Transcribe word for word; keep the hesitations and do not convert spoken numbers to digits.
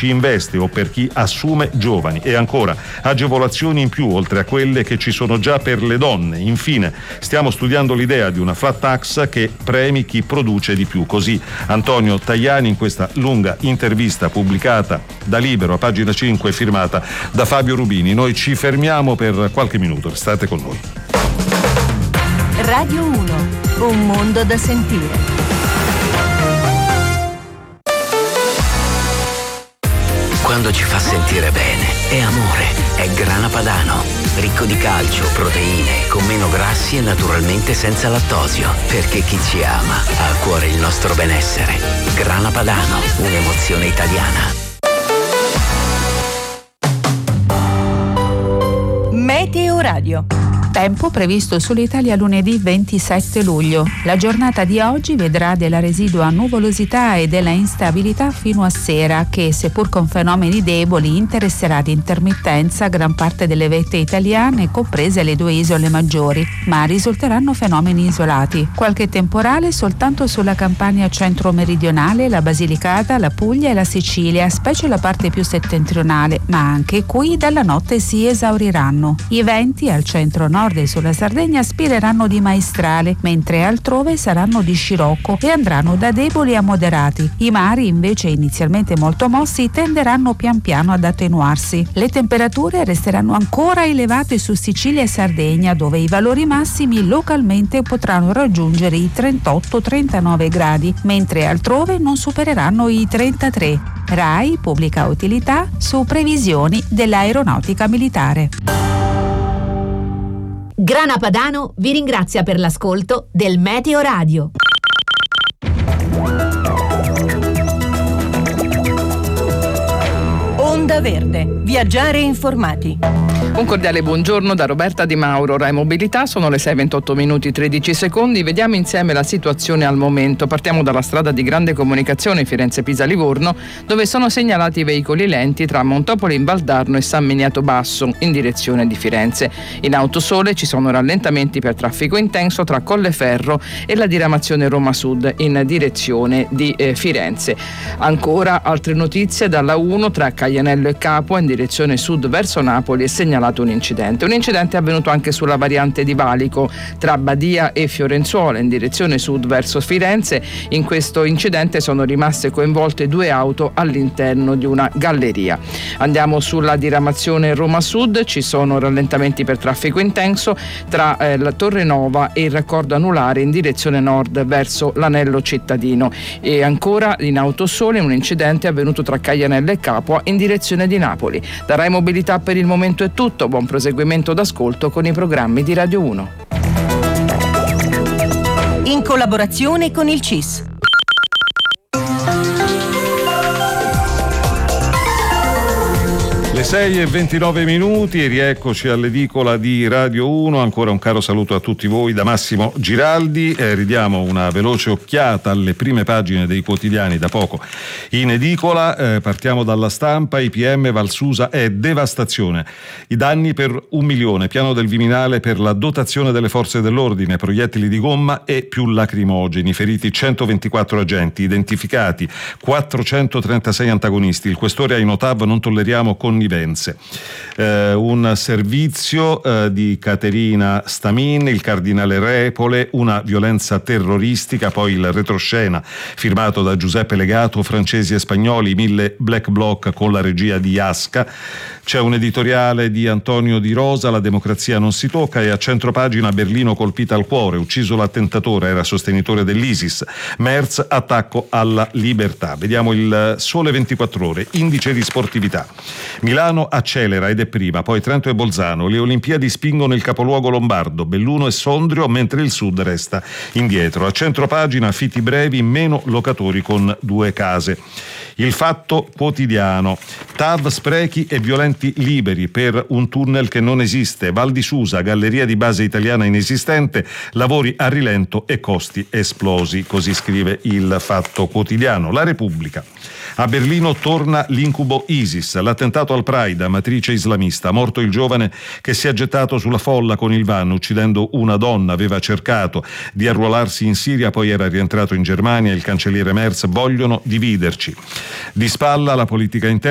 ci investe o per chi assume giovani. E ancora, agevolazioni in più oltre a quelle che ci sono già per le donne. Infine, stiamo studiando l'idea di una flat tax che premi chi produce di più. Così Antonio Tajani in questa lunga intervista pubblicata da Libero a pagina cinque, firmata da Fabio Rubini. Noi ci fermiamo per qualche minuto, restate con noi. Radio uno, un mondo da sentire. Quando ci fa sentire bene, è amore, è Grana Padano. Ricco di calcio, proteine, con meno grassi e naturalmente senza lattosio. Perché chi ci ama ha a cuore il nostro benessere. Grana Padano, un'emozione italiana. Meteo Radio. Tempo previsto sull'Italia lunedì ventisette luglio. La giornata di oggi vedrà della residua nuvolosità e della instabilità fino a sera che, seppur con fenomeni deboli, interesserà ad intermittenza gran parte delle vette italiane, comprese le due isole maggiori, ma risulteranno fenomeni isolati. Qualche temporale soltanto sulla Campania centro-meridionale, la Basilicata, la Puglia e la Sicilia, specie la parte più settentrionale, ma anche qui dalla notte si esauriranno. I venti al centro-nord e sulla Sardegna spireranno di maestrale, mentre altrove saranno di scirocco e andranno da deboli a moderati. I mari, invece inizialmente molto mossi, tenderanno pian piano ad attenuarsi. Le temperature resteranno ancora elevate su Sicilia e Sardegna, dove i valori massimi localmente potranno raggiungere i trentotto trentanove gradi, mentre altrove non supereranno i trentatré. RAI pubblica utilità su previsioni dell'aeronautica militare. Grana Padano vi ringrazia per l'ascolto del Meteo Radio. Onda Verde. Viaggiare informati. Un cordiale buongiorno da Roberta Di Mauro, Rai Mobilità. Sono le sei e ventotto minuti tredici secondi. Vediamo insieme la situazione al momento. Partiamo dalla strada di grande comunicazione Firenze-Pisa-Livorno, dove sono segnalati veicoli lenti tra Montopoli in Valdarno e San Miniato Basso in direzione di Firenze. In Autosole ci sono rallentamenti per traffico intenso tra Colleferro e la diramazione Roma Sud in direzione di eh, Firenze. Ancora altre notizie dalla uno tra Caianello e Capua in direzione sud verso Napoli è segnalato un incidente. Un incidente è avvenuto anche sulla variante di Valico tra Badia e Fiorenzuola in direzione sud verso Firenze. In questo incidente sono rimaste coinvolte due auto all'interno di una galleria. Andiamo sulla diramazione Roma Sud, ci sono rallentamenti per traffico intenso tra eh, la Torre Nova e il raccordo anulare in direzione nord verso l'anello cittadino. E ancora in Autosole un incidente è avvenuto tra Caianello e Capua in direzione di Napoli. Da Rai Mobilità per il momento è tutto. Buon proseguimento d'ascolto con i programmi di Radio uno. In collaborazione con il C I S. Le sei e ventinove minuti e rieccoci all'edicola di Radio uno. Ancora un caro saluto a tutti voi da Massimo Giraldi. Eh, ridiamo una veloce occhiata alle prime pagine dei quotidiani da poco in edicola. Eh, partiamo dalla Stampa. I P M Valsusa è devastazione. I danni per un milione. Piano del Viminale per la dotazione delle forze dell'ordine. Proiettili di gomma e più lacrimogeni. Feriti centoventiquattro agenti. Identificati quattrocentotrentasei antagonisti. Il questore ai Notav: non tolleriamo connivenze. Eh, un servizio eh, di Caterina Stamin, il cardinale Repole, una violenza terroristica, poi il retroscena firmato da Giuseppe Legato, francesi e spagnoli, mille black bloc con la regia di Asca. C'è un editoriale di Antonio Di Rosa, La democrazia non si tocca, e a centropagina Berlino colpita al cuore, ucciso l'attentatore, era sostenitore dell'ISIS. Merz, attacco alla libertà. Vediamo il Sole ventiquattro Ore, indice di sportività. Milano accelera ed è prima, poi Trento e Bolzano. Le Olimpiadi spingono il capoluogo lombardo, Belluno e Sondrio, mentre il sud resta indietro. A centropagina affitti brevi, meno locatori con due case. Il Fatto Quotidiano. T A V, sprechi e violenti liberi per un tunnel che non esiste. Val di Susa, galleria di base italiana inesistente, lavori a rilento e costi esplosi. Così scrive il Fatto Quotidiano. La Repubblica. A Berlino torna l'incubo ISIS, l'attentato al Pride, matrice islamista. Morto il giovane che si è gettato sulla folla con il van uccidendo una donna. Aveva cercato di arruolarsi in Siria, poi era rientrato in Germania. Il cancelliere Merz: vogliono dividerci. Di spalla la politica interna.